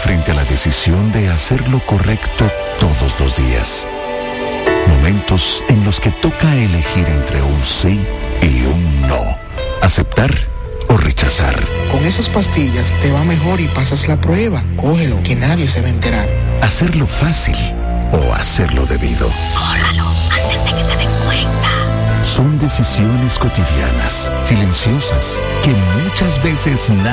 frente a la decisión de hacer lo correcto todos los días. Momentos en los que toca elegir entre un sí y un no. Aceptar o rechazar. Con esas pastillas te va mejor y pasas la prueba. Cógelo, que nadie se va a enterar. Hacerlo fácil o hacerlo debido. Córralo, antes de que se den cuenta. Son decisiones cotidianas, silenciosas, que muchas veces